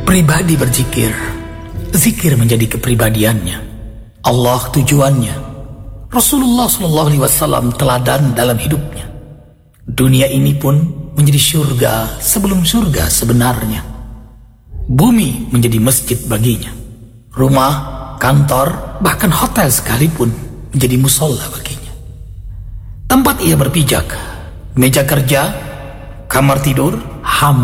Pribadi berzikir, zikir menjadi kepribadiannya, Allah tujuannya, Rasulullah SAW teladan dalam hidupnya. Dunia ini pun menjadi surga sebelum surga sebenarnya. Bumi menjadi masjid baginya. Rumah, kantor, bahkan hotel sekalipun menjadi musola baginya. Tempat ia berpijak, meja kerja, kamar tidur,